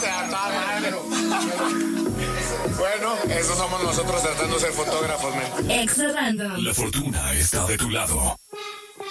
a toda madre. Bueno, eso somos nosotros tratando de ser fotógrafos, men. Extra Random. La fortuna está de tu lado.